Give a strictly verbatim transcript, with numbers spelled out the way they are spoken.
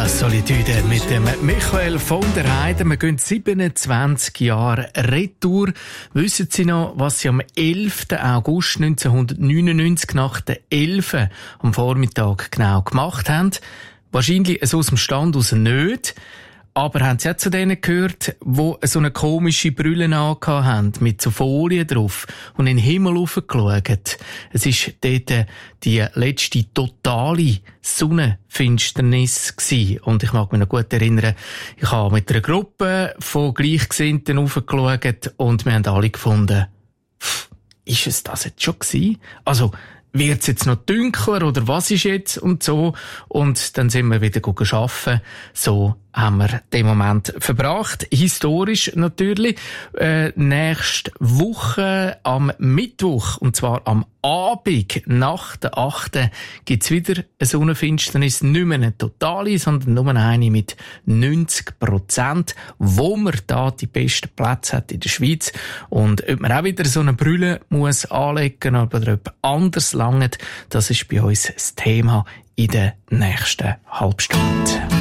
La Solitude mit dem Michael von der Heide. Wir gehen siebenundzwanzig Jahre retour. Wissen Sie noch, was Sie am elften August neunzehnhundertneunundneunzig nach der elf am Vormittag genau gemacht haben? Wahrscheinlich so aus dem Stand aus nicht. Aber haben Sie auch zu denen gehört, die so eine komische Brille angehabt haben, mit so Folien drauf und in den Himmel raufgeschaut? Es war dort die letzte totale Sonnenfinsternis gewesen. Und ich mag mich noch gut erinnern, ich habe mit einer Gruppe von Gleichgesinnten raufgeschaut und wir haben alle gefunden, pff, ist es das jetzt schon gewesen? Also, wird's jetzt noch dunkler oder was ist jetzt und so? Und dann sind wir wieder arbeiten. So haben wir den Moment verbracht. Historisch natürlich. Äh, nächste Woche am Mittwoch, und zwar am Abend nach der achten gibt's wieder eine Sonnenfinsternis. Nicht mehr eine totale, sondern nur eine mit neunzig Prozent, wo man da die besten Plätze hat in der Schweiz. Und ob man auch wieder so eine Brille muss anlegen oder ob anders langt, das ist bei uns das Thema in der nächsten Halbstunde.